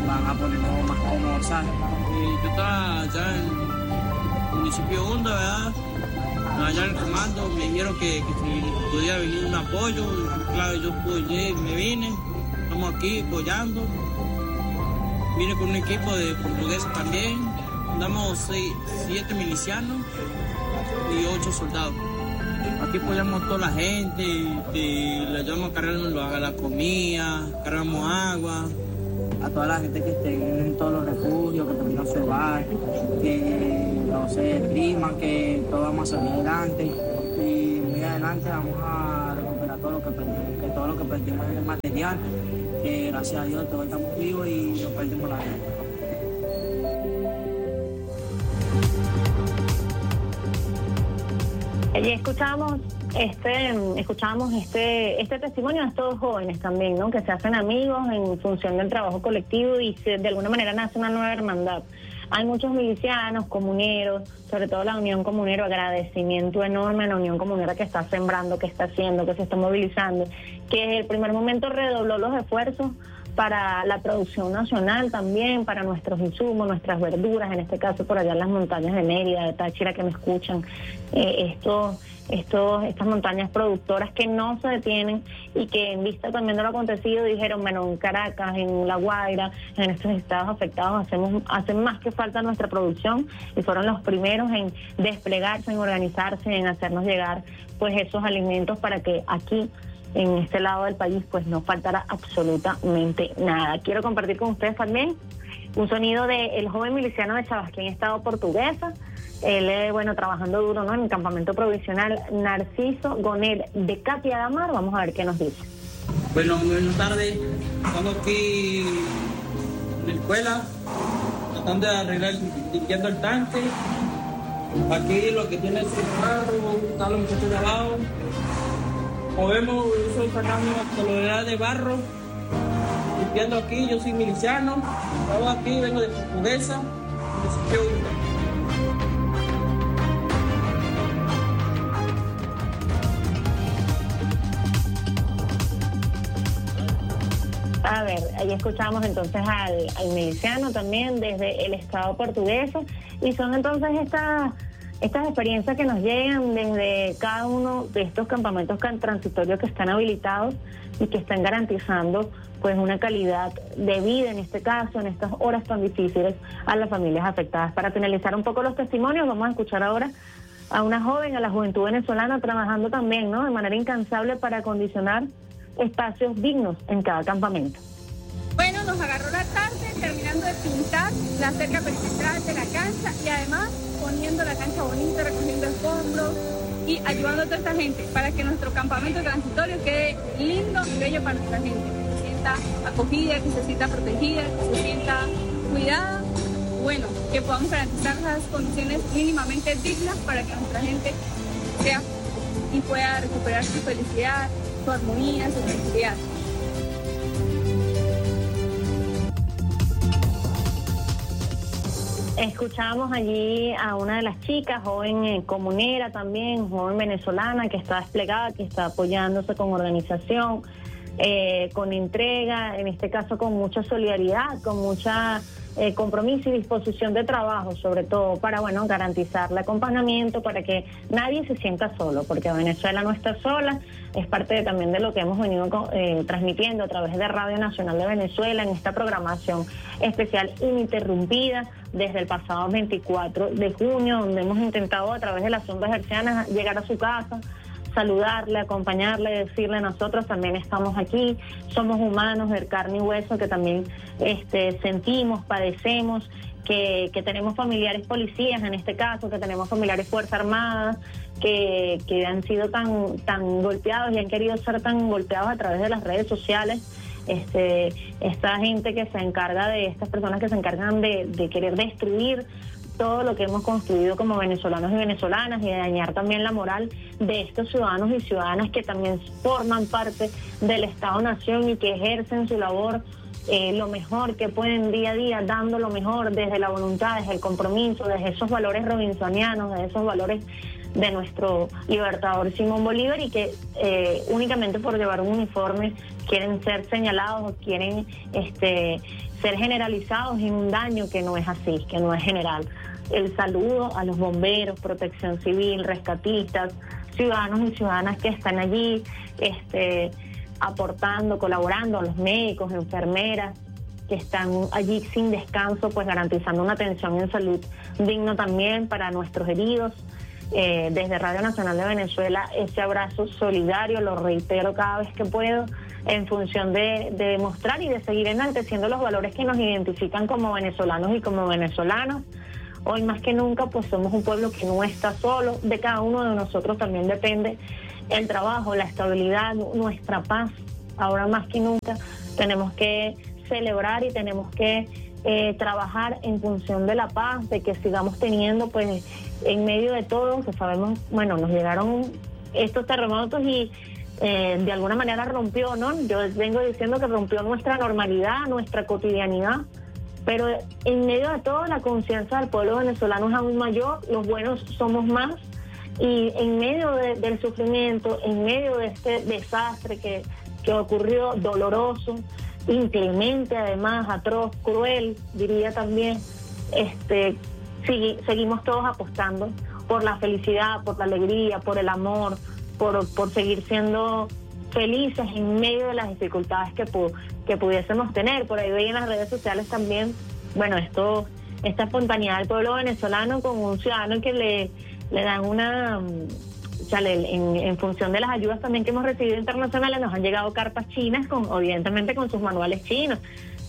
van a ponernos más cómodos, ¿sabes? Yo estaba allá en el municipio de Honda, ¿verdad? Allá en el comando me dijeron que si podía venir un apoyo, claro, yo apoyé, me vine, estamos aquí apoyando. Vine con un equipo de portugueses también, andamos 7 milicianos y 8 soldados. Aquí apoyamos a toda la gente, le ayudamos a cargarnos la comida, cargamos agua. A toda la gente que esté en todos los refugios, que también no se va, que no se depriman, que todos vamos a salir adelante y muy adelante vamos a recuperar todo lo que perdimos, que todo lo que perdimos es el material, que gracias a Dios todos estamos vivos y no perdimos la vida. Y escuchamos este testimonio de estos jóvenes también, ¿no? Que se hacen amigos en función del trabajo colectivo y de alguna manera nace una nueva hermandad. Hay muchos milicianos, comuneros, sobre todo la Unión Comunera, agradecimiento enorme a la Unión Comunera que está sembrando, que está haciendo, que se está movilizando, que desde el primer momento redobló los esfuerzos para la producción nacional también, para nuestros insumos, nuestras verduras, en este caso por allá en las montañas de Mérida, de Táchira, que me escuchan, estas montañas productoras que no se detienen y que en vista también de lo acontecido dijeron, bueno, en Caracas, en La Guaira, en estos estados afectados hacen más que falta nuestra producción, y fueron los primeros en desplegarse, en organizarse, en hacernos llegar pues esos alimentos para que aquí en este lado del país pues no faltará absolutamente nada. Quiero compartir con ustedes también un sonido del joven miliciano de Chabasquén, Estado Portuguesa. Él, trabajando duro, ¿no?, en el campamento provisional Narciso Gonel de Catia de Mar. Vamos a ver qué nos dice. Bueno, buenas tardes. Estamos aquí en la escuela, tratando de arreglar, limpiando el tanque. Aquí lo que tiene el carro, están los muchachos de abajo. Como vemos, yo estoy sacando toneladas de barro, limpiando aquí. Yo soy miliciano, trabajo aquí, vengo de Portuguesa, A ver, ahí escuchamos entonces al miliciano también desde el Estado Portuguesa, y son entonces estas experiencias que nos llegan desde cada uno de estos campamentos transitorios que están habilitados y que están garantizando pues una calidad de vida, en este caso, en estas horas tan difíciles, a las familias afectadas. Para finalizar un poco los testimonios, vamos a escuchar ahora a una joven, a la juventud venezolana, trabajando también, ¿no?, de manera incansable para acondicionar espacios dignos en cada campamento. Bueno, nos agarró la tarde terminando de pintar la cerca perimetral de la cancha y además poniendo la cancha bonita, recogiendo escombros y ayudando a toda esta gente para que nuestro campamento transitorio quede lindo y bello para nuestra gente, que se sienta acogida, que se sienta protegida, que se sienta cuidada, bueno, que podamos garantizar las condiciones mínimamente dignas para que nuestra gente sea y pueda recuperar su felicidad, su armonía, su tranquilidad. Escuchamos allí a una de las chicas, joven comunera también, joven venezolana, que está desplegada, que está apoyándose con organización, con entrega, en este caso con mucha solidaridad, con mucha compromiso y disposición de trabajo, sobre todo para, garantizar el acompañamiento, para que nadie se sienta solo, porque Venezuela no está sola. Es parte también de lo que hemos venido transmitiendo a través de Radio Nacional de Venezuela en esta programación especial ininterrumpida desde el pasado 24 de junio, donde hemos intentado a través de las ondas hercianas llegar a su casa, saludarle, acompañarle, decirle: nosotros también estamos aquí, somos humanos de carne y hueso, que también sentimos, padecemos, que tenemos familiares policías en este caso, que tenemos familiares Fuerzas Armadas, que han sido tan golpeados y han querido ser tan golpeados a través de las redes sociales. Esta gente que se encarga de, estas personas que se encargan de querer destruir todo lo que hemos construido como venezolanos y venezolanas, y de dañar también la moral de estos ciudadanos y ciudadanas que también forman parte del Estado-Nación y que ejercen su labor lo mejor que pueden día a día, dando lo mejor desde la voluntad, desde el compromiso, desde esos valores robinsonianos, desde esos valores de nuestro libertador Simón Bolívar, y que únicamente por llevar un uniforme quieren ser señalados o quieren ser generalizados en un daño que no es así, que no es general. El saludo a los bomberos, protección civil, rescatistas, ciudadanos y ciudadanas que están allí aportando, colaborando, a los médicos, enfermeras que están allí sin descanso, pues garantizando una atención en salud digna también para nuestros heridos. Desde Radio Nacional de Venezuela, ese abrazo solidario, lo reitero cada vez que puedo, en función de demostrar y de seguir enalteciendo los valores que nos identifican como venezolanos y como venezolanos. Hoy más que nunca, pues somos un pueblo que no está solo. De cada uno de nosotros también depende el trabajo, la estabilidad, nuestra paz. Ahora más que nunca tenemos que celebrar y tenemos que trabajar en función de la paz, de que sigamos teniendo, pues, en medio de todo, que sabemos, bueno, nos llegaron estos terremotos y de alguna manera rompió, ¿no? Yo vengo diciendo que rompió nuestra normalidad, nuestra cotidianidad, pero en medio de todo la conciencia del pueblo venezolano es aún mayor, los buenos somos más, y en medio del sufrimiento, en medio de este desastre que ocurrió, doloroso, inclemente, además, atroz, cruel, diría también, seguimos todos apostando por la felicidad, por la alegría, por el amor, por seguir siendo felices en medio de las dificultades que pudiésemos tener. Por ahí veía en las redes sociales también, bueno, esta espontaneidad del pueblo venezolano con un ciudadano que le dan una... O sea, en función de las ayudas también que hemos recibido internacionales, nos han llegado cartas chinas, evidentemente con sus manuales chinos.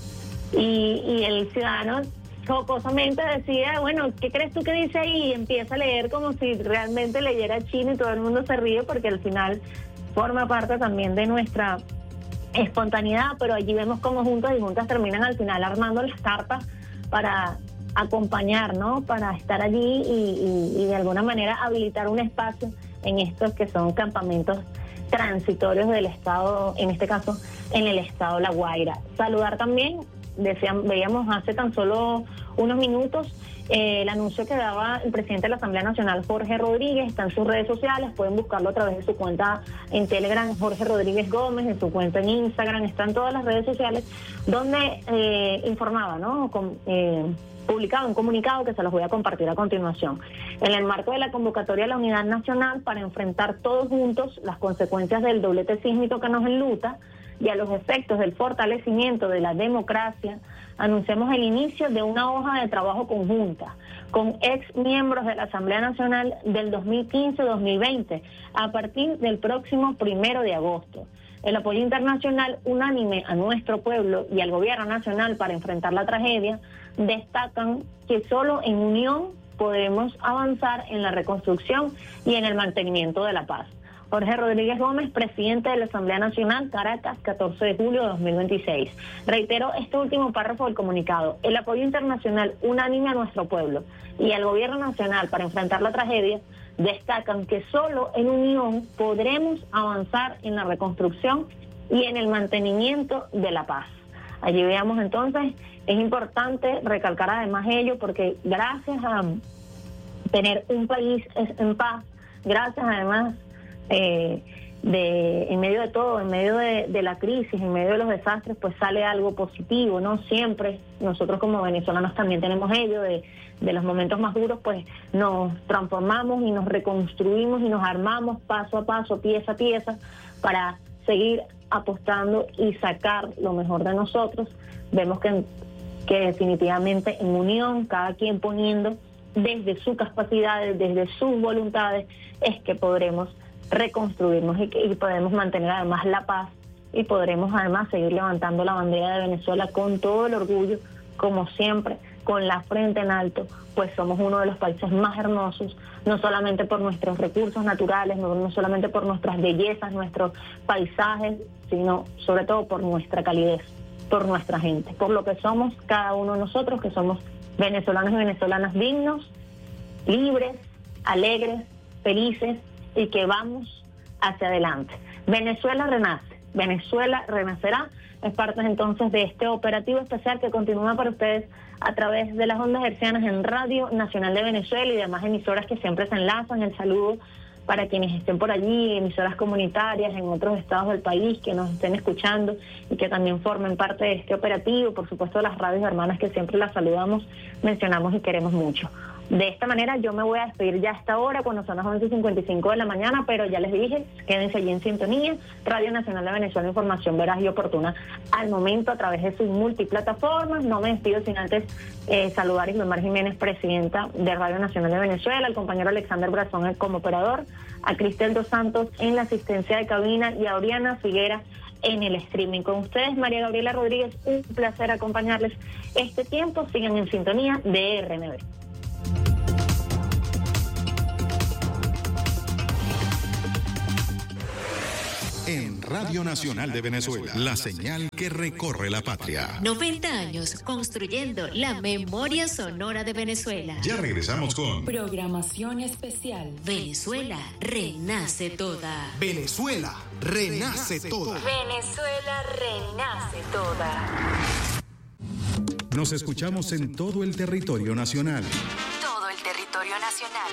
Y el ciudadano jocosamente decía, bueno, ¿qué crees tú que dice ahí? Y empieza a leer como si realmente leyera chino, y todo el mundo se ríe porque al final forma parte también de nuestra espontaneidad, pero allí vemos cómo juntos y juntas terminan al final armando las cartas para acompañar, ¿no? Para estar allí y de alguna manera habilitar un espacio en estos que son campamentos transitorios del Estado, en este caso en el Estado La Guaira. Saludar también, veíamos hace tan solo unos minutos el anuncio que daba el presidente de la Asamblea Nacional, Jorge Rodríguez. Está en sus redes sociales, pueden buscarlo a través de su cuenta en Telegram, Jorge Rodríguez Gómez, en su cuenta en Instagram, está en todas las redes sociales, donde informaba, ¿no? Publicado un comunicado que se los voy a compartir a continuación. En el marco de la convocatoria a la unidad nacional para enfrentar todos juntos las consecuencias del doblete sísmico que nos enluta y a los efectos del fortalecimiento de la democracia, anunciamos el inicio de una hoja de trabajo conjunta con ex miembros de la Asamblea Nacional del 2015-2020 a partir del próximo 1 de agosto. El apoyo internacional unánime a nuestro pueblo y al gobierno nacional para enfrentar la tragedia destacan que solo en unión podemos avanzar en la reconstrucción y en el mantenimiento de la paz. Jorge Rodríguez Gómez, presidente de la Asamblea Nacional, Caracas, 14 de julio de 2026. Reitero este último párrafo del comunicado. El apoyo internacional unánime a nuestro pueblo y al gobierno nacional para enfrentar la tragedia destacan que solo en unión podremos avanzar en la reconstrucción y en el mantenimiento de la paz. Allí veamos entonces, es importante recalcar además ello, porque gracias a tener un país en paz, gracias además en medio de todo, en medio de la crisis, en medio de los desastres, pues sale algo positivo, ¿no? Siempre nosotros como venezolanos también tenemos ello, de los momentos más duros, pues nos transformamos y nos reconstruimos y nos armamos paso a paso, pieza a pieza, para seguir apostando y sacar lo mejor de nosotros. Vemos que definitivamente en unión, cada quien poniendo desde sus capacidades, desde sus voluntades, es que podremos reconstruirnos y podemos mantener además la paz, y podremos además seguir levantando la bandera de Venezuela con todo el orgullo, como siempre, con la frente en alto, pues somos uno de los países más hermosos, no solamente por nuestros recursos naturales, no solamente por nuestras bellezas, nuestros paisajes, sino sobre todo por nuestra calidez, por nuestra gente, por lo que somos cada uno de nosotros, que somos venezolanos y venezolanas dignos, libres, alegres, felices, y que vamos hacia adelante. Venezuela renace, Venezuela renacerá es parte entonces de este operativo especial que continúa para ustedes a través de las ondas hercianas en Radio Nacional de Venezuela y demás emisoras que siempre se enlazan. El saludo para quienes estén por allí, emisoras comunitarias en otros estados del país que nos estén escuchando y que también formen parte de este operativo. Por supuesto, las radios hermanas que siempre las saludamos, mencionamos y queremos mucho. De esta manera yo me voy a despedir ya a esta hora cuando son las 11:55 de la mañana, pero ya les dije, quédense allí en sintonía. Radio Nacional de Venezuela, información veraz y oportuna al momento a través de sus multiplataformas. No me despido sin antes saludar a Ismar Jiménez, presidenta de Radio Nacional de Venezuela, al compañero Alexander Brazón como operador, a Cristel Dos Santos en la asistencia de cabina y a Oriana Figuera en el streaming. Con ustedes, María Gabriela Rodríguez, un placer acompañarles este tiempo. Sigan en sintonía de RNB. En Radio Nacional de Venezuela, la señal que recorre la patria. 90 años construyendo la memoria sonora de Venezuela. Ya regresamos con programación especial. Venezuela renace toda. Venezuela renace toda. Venezuela renace toda. Nos escuchamos en todo el territorio nacional. Todo el territorio nacional.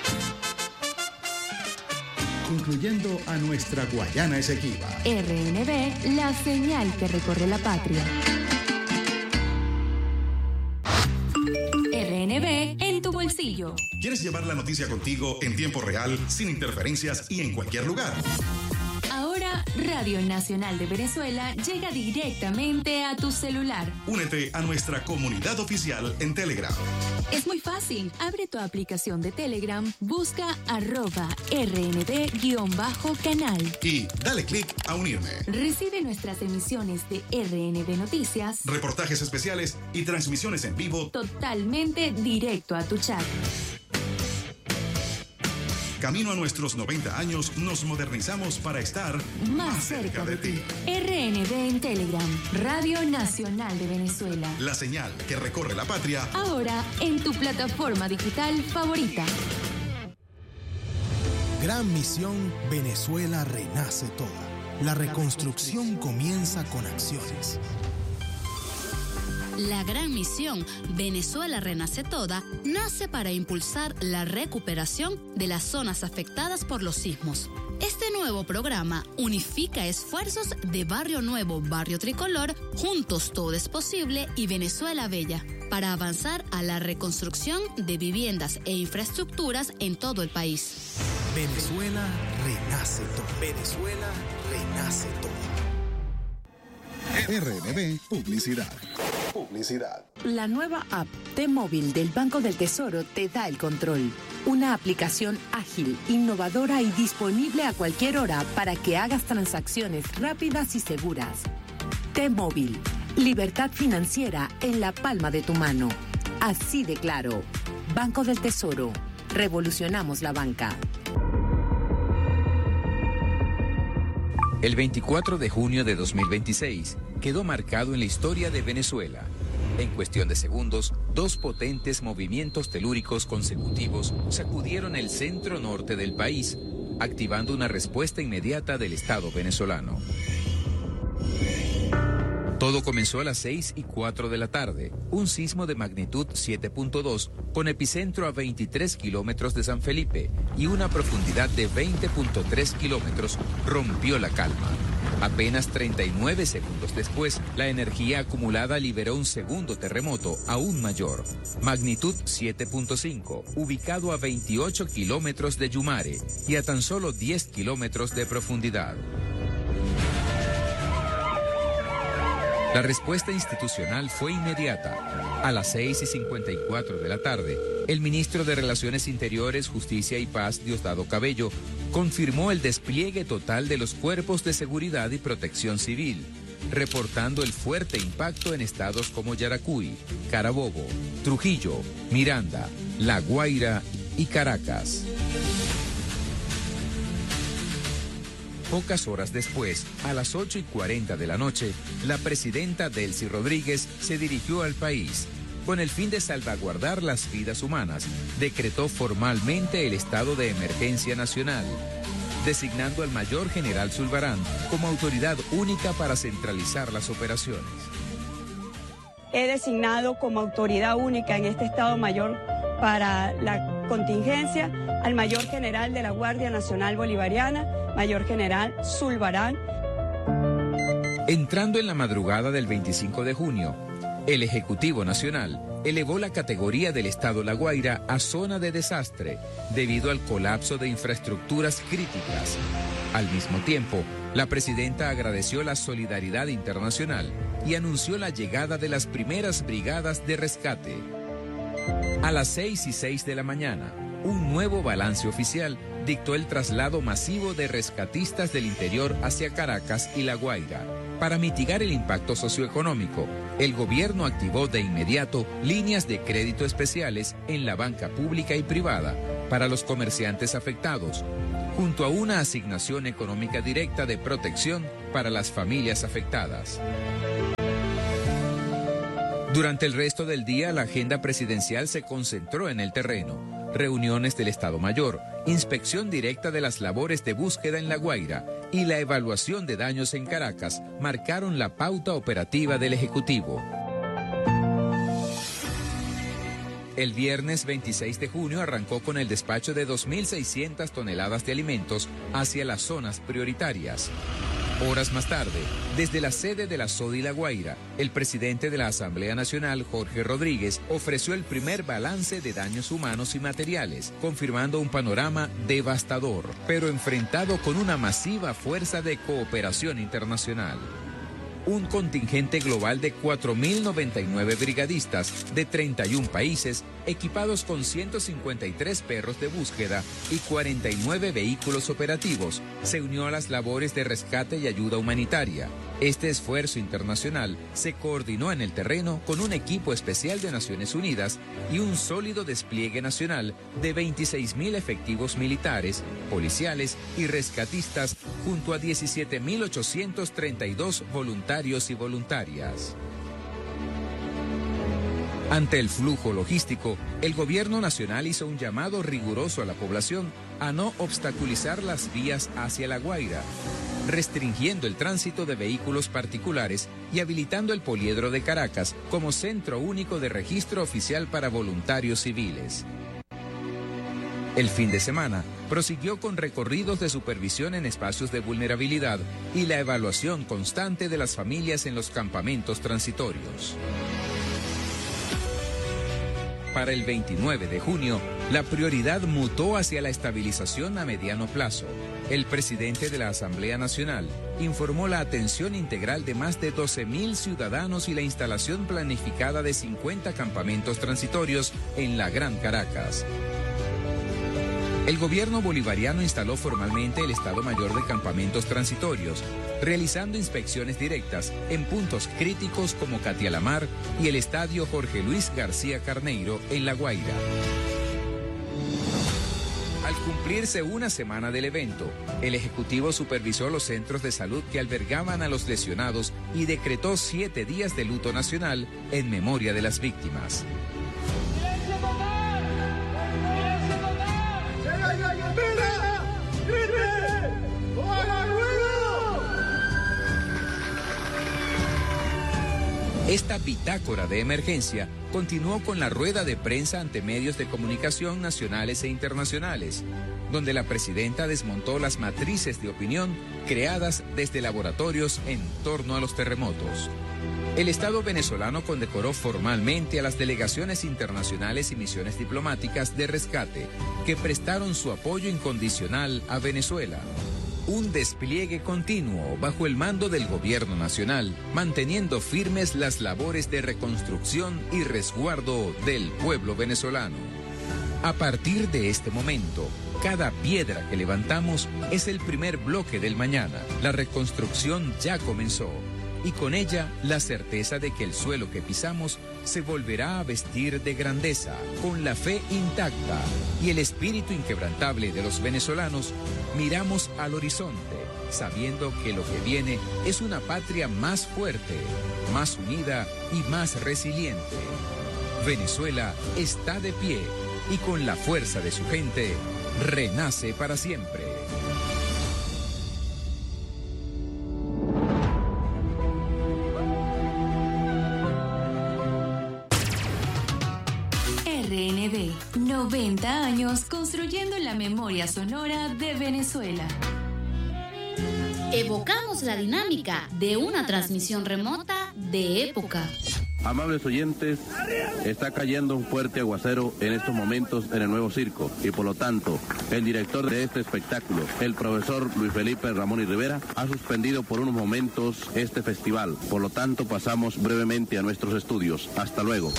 Incluyendo a nuestra Guayana Esequiba. RNB, la señal que recorre la patria. RNB en tu bolsillo. ¿Quieres llevar la noticia contigo en tiempo real, sin interferencias y en cualquier lugar? Ahora, Radio Nacional de Venezuela llega directamente a tu celular. Únete a nuestra comunidad oficial en Telegram. Es muy fácil. Abre tu aplicación de Telegram, busca @RNB_canal. Y dale clic a unirme. Recibe nuestras emisiones de RNB Noticias, reportajes especiales y transmisiones en vivo totalmente directo a tu chat. Camino a nuestros 90 años, nos modernizamos para estar más cerca de ti. RNB en Telegram, Radio Nacional de Venezuela. La señal que recorre la patria. Ahora en tu plataforma digital favorita. Gran misión, Venezuela renace toda. La reconstrucción comienza con acciones. La gran misión Venezuela renace toda nace para impulsar la recuperación de las zonas afectadas por los sismos. Este nuevo programa unifica esfuerzos de Barrio Nuevo, Barrio Tricolor, Juntos Todo es Posible y Venezuela Bella, para avanzar a la reconstrucción de viviendas e infraestructuras en todo el país. Venezuela renace toda. Venezuela renace toda. RNB Publicidad. La nueva app T-Móvil del Banco del Tesoro te da el control. Una aplicación ágil, innovadora y disponible a cualquier hora para que hagas transacciones rápidas y seguras. T-Móvil, libertad financiera en la palma de tu mano. Así de claro. Banco del Tesoro. Revolucionamos la banca. El 24 de junio de 2026 quedó marcado en la historia de Venezuela. En cuestión de segundos, dos potentes movimientos telúricos consecutivos sacudieron el centro norte del país, activando una respuesta inmediata del Estado venezolano. Todo comenzó a las 6:04 de la tarde. Un sismo de magnitud 7.2 con epicentro a 23 kilómetros de San Felipe y una profundidad de 20.3 kilómetros rompió la calma. Apenas 39 segundos después, la energía acumulada liberó un segundo terremoto aún mayor. Magnitud 7.5, ubicado a 28 kilómetros de Yumare y a tan solo 10 kilómetros de profundidad. La respuesta institucional fue inmediata. A las 6:54 de la tarde, el ministro de Relaciones Interiores, Justicia y Paz, Diosdado Cabello, confirmó el despliegue total de los cuerpos de seguridad y protección civil, reportando el fuerte impacto en estados como Yaracuy, Carabobo, Trujillo, Miranda, La Guaira y Caracas. Pocas horas después, a las 8:40 de la noche, la presidenta Delcy Rodríguez se dirigió al país. Con el fin de salvaguardar las vidas humanas, decretó formalmente el estado de emergencia nacional. designando al mayor general Zulbarán como autoridad única para centralizar las operaciones. He designado como autoridad única en este Estado Mayor para la contingencia al mayor general de la Guardia Nacional Bolivariana, mayor general Zulbarán. Entrando en la madrugada del 25 de junio, el Ejecutivo Nacional elevó la categoría del Estado La Guaira a zona de desastre debido al colapso de infraestructuras críticas. Al mismo tiempo, la presidenta agradeció la solidaridad internacional y anunció la llegada de las primeras brigadas de rescate. A las 6:06 de la mañana, un nuevo balance oficial dictó el traslado masivo de rescatistas del interior hacia Caracas y La Guaira. Para mitigar el impacto socioeconómico, el gobierno activó de inmediato líneas de crédito especiales en la banca pública y privada para los comerciantes afectados, junto a una asignación económica directa de protección para las familias afectadas. Durante el resto del día, la agenda presidencial se concentró en el terreno. Reuniones del Estado Mayor, inspección directa de las labores de búsqueda en La Guaira y la evaluación de daños en Caracas marcaron la pauta operativa del Ejecutivo. El viernes 26 de junio arrancó con el despacho de 2.600 toneladas de alimentos hacia las zonas prioritarias. Horas más tarde, desde la sede de la SODI La Guaira, el presidente de la Asamblea Nacional, Jorge Rodríguez, ofreció el primer balance de daños humanos y materiales, confirmando un panorama devastador, pero enfrentado con una masiva fuerza de cooperación internacional. Un contingente global de 4.099 brigadistas de 31 países, equipados con 153 perros de búsqueda y 49 vehículos operativos, se unió a las labores de rescate y ayuda humanitaria. Este esfuerzo internacional se coordinó en el terreno con un equipo especial de Naciones Unidas y un sólido despliegue nacional de 26.000 efectivos militares, policiales y rescatistas, junto a 17.832 voluntarios y voluntarias. Ante el flujo logístico, el gobierno nacional hizo un llamado riguroso a la población a no obstaculizar las vías hacia La Guaira, restringiendo el tránsito de vehículos particulares y habilitando el poliedro de Caracas como centro único de registro oficial para voluntarios civiles. El fin de semana prosiguió con recorridos de supervisión en espacios de vulnerabilidad y la evaluación constante de las familias en los campamentos transitorios. Para el 29 de junio, la prioridad mutó hacia la estabilización a mediano plazo. El presidente de la Asamblea Nacional informó la atención integral de más de 12.000 ciudadanos y la instalación planificada de 50 campamentos transitorios en la Gran Caracas. El gobierno bolivariano instaló formalmente el Estado Mayor de Campamentos Transitorios, realizando inspecciones directas en puntos críticos como Catialamar y el Estadio Jorge Luis García Carneiro en La Guaira. Al cumplirse una semana del evento, el Ejecutivo supervisó los centros de salud que albergaban a los lesionados y decretó 7 días de luto nacional en memoria de las víctimas. Esta bitácora de emergencia continuó con la rueda de prensa ante medios de comunicación nacionales e internacionales, donde la presidenta desmontó las matrices de opinión creadas desde laboratorios en torno a los terremotos. El Estado venezolano condecoró formalmente a las delegaciones internacionales y misiones diplomáticas de rescate que prestaron su apoyo incondicional a Venezuela. Un despliegue continuo bajo el mando del gobierno nacional, manteniendo firmes las labores de reconstrucción y resguardo del pueblo venezolano. A partir de este momento, cada piedra que levantamos es el primer bloque del mañana. La reconstrucción ya comenzó y con ella la certeza de que el suelo que pisamos se volverá a vestir de grandeza, con la fe intacta y el espíritu inquebrantable de los venezolanos. Miramos al horizonte, sabiendo que lo que viene es una patria más fuerte, más unida y más resiliente. Venezuela está de pie y con la fuerza de su gente renace para siempre. 90 años construyendo la memoria sonora de Venezuela. Evocamos la dinámica de una transmisión remota de época. Amables oyentes, está cayendo un fuerte aguacero en estos momentos en el Nuevo Circo y por lo tanto el director de este espectáculo, el profesor Luis Felipe Ramón y Rivera, ha suspendido por unos momentos este festival. Por lo tanto pasamos brevemente a nuestros estudios. Hasta luego.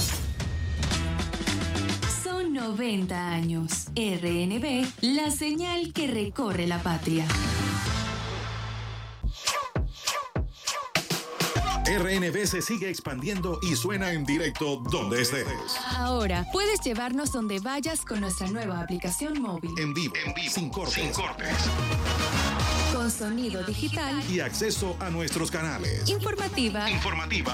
Son 90 años. RNB, la señal que recorre la patria. RNB se sigue expandiendo y suena en directo donde estés. Ahora puedes llevarnos donde vayas con nuestra nueva aplicación móvil. En vivo, sin cortes. Con sonido digital y acceso a nuestros canales. Informativa